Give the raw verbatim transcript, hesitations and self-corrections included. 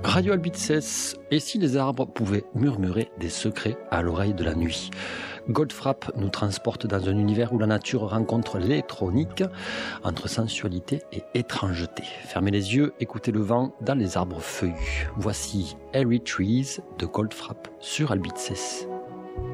Radio Albitzès, et si les arbres pouvaient murmurer des secrets à l'oreille de la nuit? Goldfrapp nous transporte dans un univers où la nature rencontre l'électronique, entre sensualité et étrangeté. Fermez les yeux, écoutez le vent dans les arbres feuillus. Voici Airy Trees de Goldfrapp sur Albitzès.